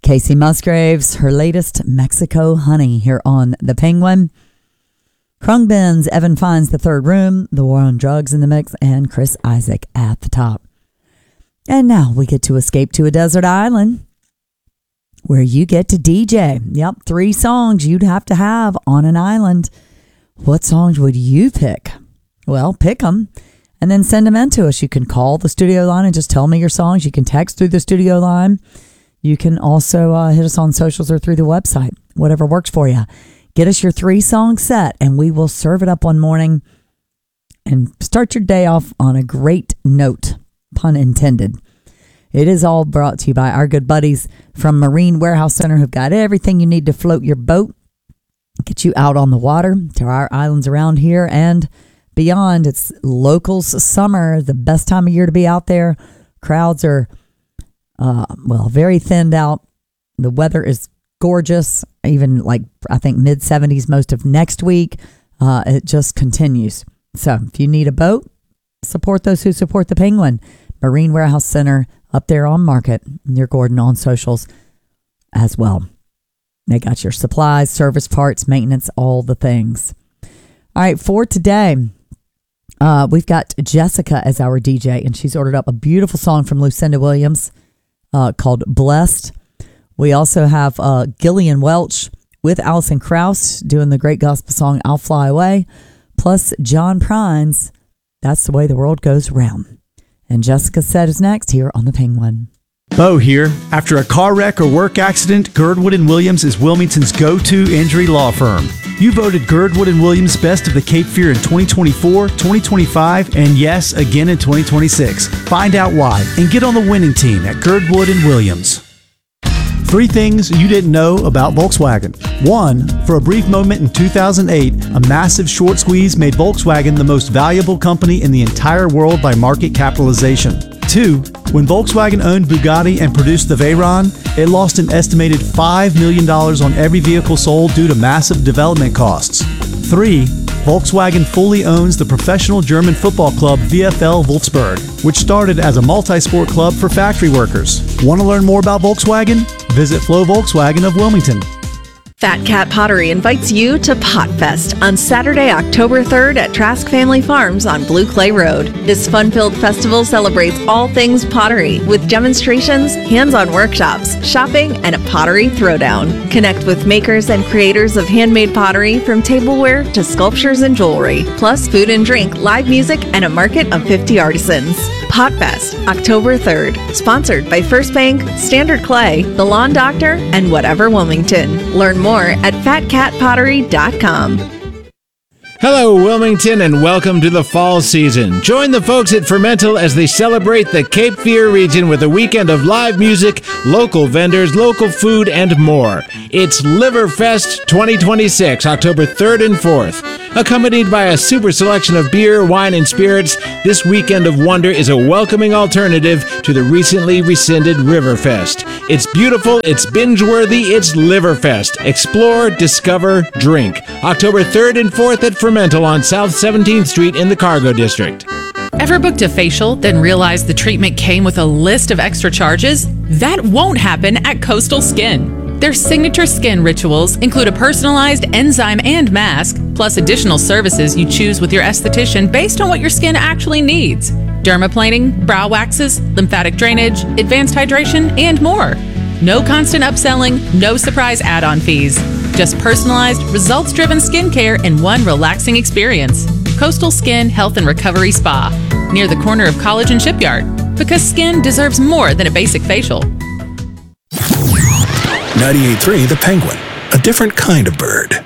Casey Musgraves, her latest Mexico Honey here on The Penguin. Krungbin's Evan Finds the Third Room, The War on Drugs in the mix, and Chris Isaac at the top. And now we get to escape to a desert island where you get to DJ. Yep, 3 songs you'd have to have on an island. What songs would you pick? Well, pick them and then send them in to us. You can call the studio line and just tell me your songs. You can text through the studio line. You can also hit us on socials or through the website, whatever works for you. Get us your 3-song set and we will serve it up one morning and start your day off on a great note, pun intended. It is all brought to you by our good buddies from Marine Warehouse Center who've got everything you need to float your boat, get you out on the water to our islands around here and beyond. It's locals summer, the best time of year to be out there. Crowds are, very thinned out. The weather is gorgeous, even like I think mid-70s most of next week. It just continues. So if you need a boat, support those who support the Penguin. Marine Warehouse Center up there on Market near Gordon on socials as well. They got your supplies, service parts, maintenance, all the things. All right, for today, we've got Jessica as our DJ, and she's ordered up a beautiful song from Lucinda Williams called Blessed. We also have Gillian Welch with Alison Krauss doing the great gospel song I'll Fly Away, plus John Prine's That's the Way the World Goes Round. And Jessica Set is next here on The Penguin. Bo here. After a car wreck or work accident, Girdwood & Williams is Wilmington's go-to injury law firm. You voted Girdwood & Williams Best of the Cape Fear in 2024, 2025, and yes, again in 2026. Find out why and get on the winning team at Girdwood & Williams. 3 things you didn't know about Volkswagen. 1, for a brief moment in 2008, a massive short squeeze made Volkswagen the most valuable company in the entire world by market capitalization. 2, when Volkswagen owned Bugatti and produced the Veyron, it lost an estimated $5 million on every vehicle sold due to massive development costs. 3, Volkswagen fully owns the professional German football club VfL Wolfsburg, which started as a multi-sport club for factory workers. Want to learn more about Volkswagen? Visit Flo Volkswagen of Wilmington. Fat Cat Pottery invites you to Potfest on Saturday, October 3rd at Trask Family Farms on Blue Clay Road. This fun-filled festival celebrates all things pottery with demonstrations, hands-on workshops, shopping, and a pottery throwdown. Connect with makers and creators of handmade pottery from tableware to sculptures and jewelry, plus food and drink, live music, and a market of 50 artisans. Potfest, October 3rd. Sponsored by First Bank, Standard Clay, The Lawn Doctor, and Whatever Wilmington. Learn more at fatcatpottery.com. Hello, Wilmington, and welcome to the fall season. Join the folks at Fermental as they celebrate the Cape Fear region with a weekend of live music, local vendors, local food, and more. It's Liverfest 2026, October 3rd and 4th. Accompanied by a super selection of beer, wine, and spirits, this weekend of wonder is a welcoming alternative to the recently rescinded Riverfest. It's beautiful, it's binge-worthy, it's Liverfest. Explore, discover, drink. October 3rd and 4th at Fermental on South 17th Street in the Cargo District. Ever booked a facial, then realized the treatment came with a list of extra charges? That won't happen at Coastal Skin. Their signature skin rituals include a personalized enzyme and mask, plus additional services you choose with your esthetician based on what your skin actually needs. Dermaplaning, brow waxes, lymphatic drainage, advanced hydration, and more. No constant upselling, no surprise add-on fees. Just personalized, results-driven skincare in one relaxing experience. Coastal Skin Health and Recovery Spa, near the corner of College and Shipyard. Because skin deserves more than a basic facial. 98.3 The Penguin, a different kind of bird.